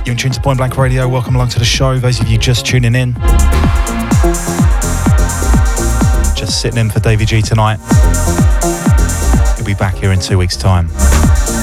You're in tune to Point Blank Radio. Welcome along to the show. Those of you just tuning in, just sitting in for Davey G tonight. He'll be back here in 2 weeks' time.